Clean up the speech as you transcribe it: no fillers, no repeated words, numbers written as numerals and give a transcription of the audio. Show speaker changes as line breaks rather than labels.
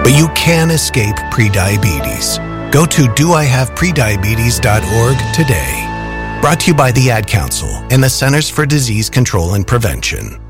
But you can escape prediabetes. Go to doihaveprediabetes.org today. Brought to you by the Ad Council and the Centers for Disease Control and Prevention.